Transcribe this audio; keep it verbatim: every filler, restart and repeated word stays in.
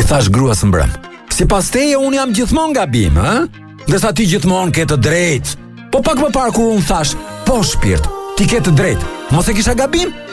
I thash gruas mbrëm: sipas teje unë jam gjithmonë gabim, ë? Ndërsa ti gjithmonë ke të drejtë. Po pak më parë kur unë thash: po shpirt, ti ke të drejtë, mos e kisha gabim?